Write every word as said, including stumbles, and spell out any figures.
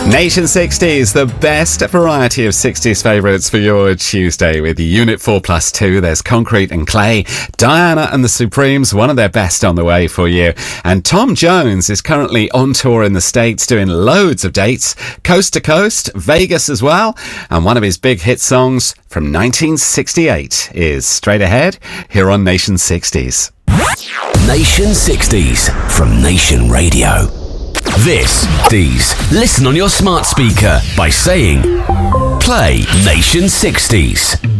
Nation sixties, the best variety of sixties favourites for your Tuesday with Unit four plus two. There's Concrete and Clay. Diana and the Supremes, one of their best on the way for you. And Tom Jones is currently on tour in the States doing loads of dates, coast to coast, Vegas as well. And one of his big hit songs from nineteen sixty-eight is Straight Ahead here on Nation sixties. Nation sixties from Nation Radio. This is listen on your smart speaker by saying play Nation sixties.